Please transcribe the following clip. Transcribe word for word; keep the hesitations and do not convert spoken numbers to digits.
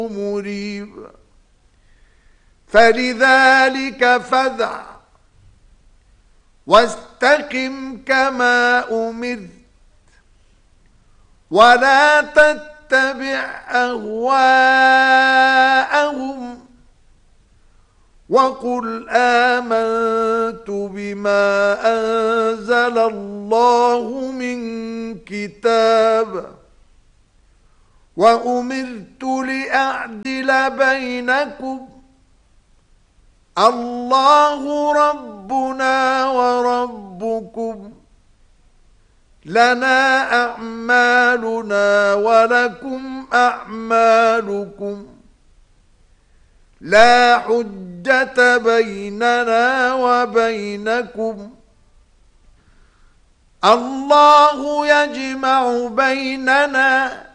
مريب. فلذلك فادع واستقم كما أمرت ولا تتبع أهواءهم وقل آمنت بما أنزل الله من كتاب وأمرت لأعدل بينكم الله ربنا وربكم لنا أعمالنا ولكم أعمالكم لا حجة بيننا وبينكم الله يجمع بيننا